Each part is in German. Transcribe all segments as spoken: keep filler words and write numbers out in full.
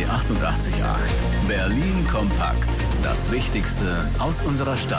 B achtundachtzig Komma acht. Berlin kompakt. Das Wichtigste aus unserer Stadt.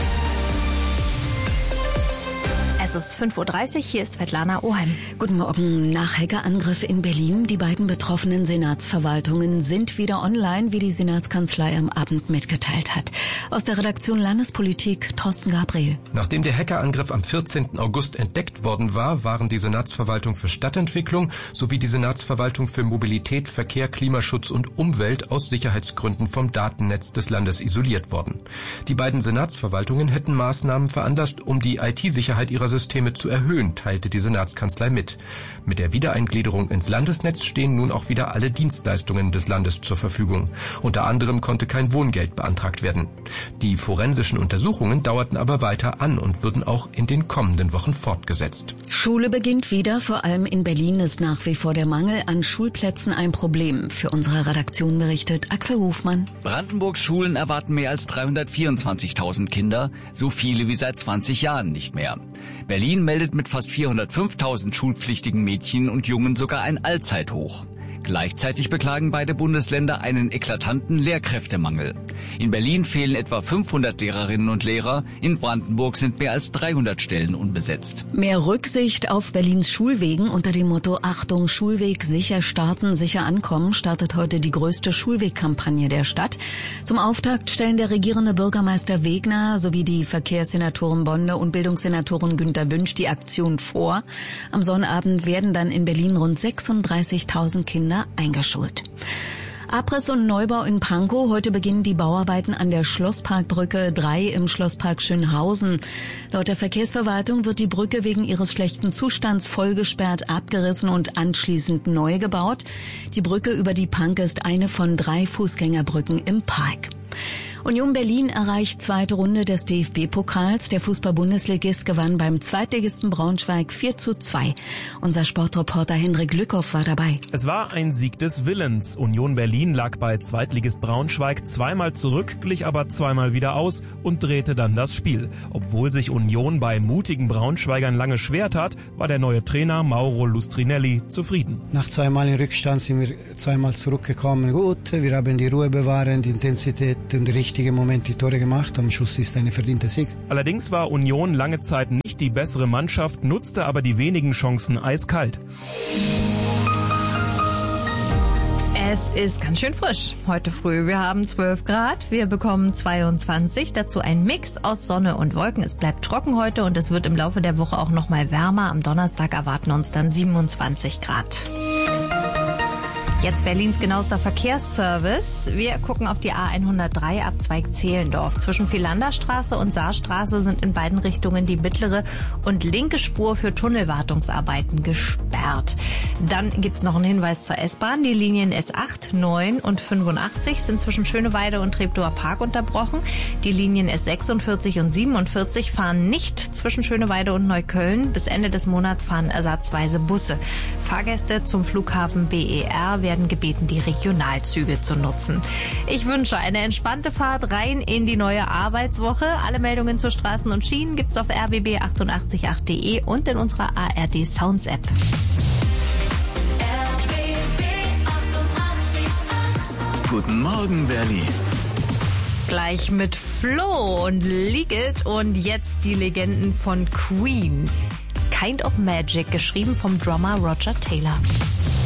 Es ist fünf Uhr dreißig, hier ist Svetlana Oheim. Guten Morgen. Nach Hackerangriff in Berlin. Die beiden betroffenen Senatsverwaltungen sind wieder online, wie die Senatskanzlei am Abend mitgeteilt hat. Aus der Redaktion Landespolitik, Thorsten Gabriel. Nachdem der Hackerangriff am vierzehnten August entdeckt worden war, waren die Senatsverwaltung für Stadtentwicklung sowie die Senatsverwaltung für Mobilität, Verkehr, Klimaschutz und Umwelt aus Sicherheitsgründen vom Datennetz des Landes isoliert worden. Die beiden Senatsverwaltungen hätten Maßnahmen veranlasst, um die I T-Sicherheit ihrer Systeme zu erhöhen, teilte die Senatskanzlei mit. Mit der Wiedereingliederung ins Landesnetz stehen nun auch wieder alle Dienstleistungen des Landes zur Verfügung. Unter anderem konnte kein Wohngeld beantragt werden. Die forensischen Untersuchungen dauerten aber weiter an und würden auch in den kommenden Wochen fortgesetzt. Schule beginnt wieder. Vor allem in Berlin ist nach wie vor der Mangel an Schulplätzen ein Problem. Für unsere Redaktion berichtet Axel Hofmann. Brandenburgs Schulen erwarten mehr als dreihundertvierundzwanzigtausend Kinder, so viele wie seit zwanzig Jahren nicht mehr. Berlin meldet mit fast vierhundertfünftausend schulpflichtigen Mädchen und Jungen sogar ein Allzeithoch. Gleichzeitig beklagen beide Bundesländer einen eklatanten Lehrkräftemangel. In Berlin fehlen etwa fünfhundert Lehrerinnen und Lehrer, in Brandenburg sind mehr als dreihundert Stellen unbesetzt. Mehr Rücksicht auf Berlins Schulwegen unter dem Motto Achtung, Schulweg, sicher starten, sicher ankommen, startet heute die größte Schulwegkampagne der Stadt. Zum Auftakt stellen der regierende Bürgermeister Wegner sowie die Verkehrssenatoren Bonde und Bildungssenatorin Günter Wünsch die Aktion vor. Am Sonnabend werden dann in Berlin rund sechsunddreißigtausend Kinder eingeschult. Abriss und Neubau in Pankow. Heute beginnen die Bauarbeiten an der Schlossparkbrücke drei im Schlosspark Schönhausen. Laut der Verkehrsverwaltung wird die Brücke wegen ihres schlechten Zustands vollgesperrt, abgerissen und anschließend neu gebaut. Die Brücke über die Pank ist eine von drei Fußgängerbrücken im Park. Union Berlin erreicht zweite Runde des D F B-Pokals. Der Fußball-Bundesligist gewann beim Zweitligisten Braunschweig vier zu zwei. Unser Sportreporter Hendrik Lückhoff war dabei. Es war ein Sieg des Willens. Union Berlin lag bei Zweitligist Braunschweig zweimal zurück, glich aber zweimal wieder aus und drehte dann das Spiel. Obwohl sich Union bei mutigen Braunschweigern lange schwer tat, war der neue Trainer Mauro Lustrinelli zufrieden. Nach zweimal in Rückstand sind wir zweimal zurückgekommen. Gut, wir haben die Ruhe bewahrt, die Intensität und die richtige Moment die Tore gemacht. Am Schluss ist eine verdiente Sieg. Allerdings war Union lange Zeit nicht die bessere Mannschaft, nutzte aber die wenigen Chancen eiskalt. Es ist ganz schön frisch heute früh. Wir haben zwölf Grad, wir bekommen zweiundzwanzig. Dazu ein Mix aus Sonne und Wolken. Es bleibt trocken heute und es wird im Laufe der Woche auch noch mal wärmer. Am Donnerstag erwarten uns dann siebenundzwanzig Grad. Jetzt Berlins genauester Verkehrsservice. Wir gucken auf die A hundertdrei Abzweig Zehlendorf. Zwischen Philanderstraße und Saarstraße sind in beiden Richtungen die mittlere und linke Spur für Tunnelwartungsarbeiten gesperrt. Dann gibt's noch einen Hinweis zur S-Bahn. Die Linien S acht, neun und fünfundachtzig sind zwischen Schöneweide und Treptower Park unterbrochen. Die Linien S sechsundvierzig und siebenundvierzig fahren nicht zwischen Schöneweide und Neukölln. Bis Ende des Monats fahren ersatzweise Busse. Fahrgäste zum Flughafen B E R werden gebeten, die Regionalzüge zu nutzen. Ich wünsche eine entspannte Fahrt rein in die neue Arbeitswoche. Alle Meldungen zu Straßen und Schienen gibt's auf r b b achtundachtzig punkt acht punkt de und in unserer A R D Sounds App. Guten Morgen, Berlin. Gleich mit Flo und Leak It und jetzt die Legenden von Queen. Kind of Magic, geschrieben vom Drummer Roger Taylor.